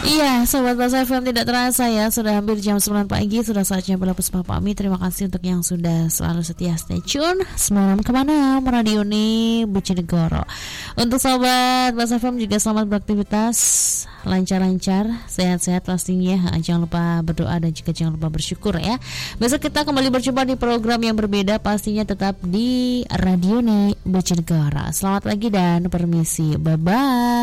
Iya, Sobat Bahasa FM, tidak terasa ya, sudah hampir jam 9 pagi. Sudah saatnya Bella Puspa pamit. Terima kasih untuk yang sudah selalu setia stay tune semalam kemana Radio nih Bojonegoro. Untuk Sobat Bahasa FM juga selamat beraktivitas, lancar-lancar, sehat-sehat pastinya. Jangan lupa berdoa dan juga jangan lupa bersyukur ya. Besok kita kembali berjumpa di program yang berbeda, pastinya tetap di Radio nih Bojonegoro. Selamat pagi dan permisi, bye-bye.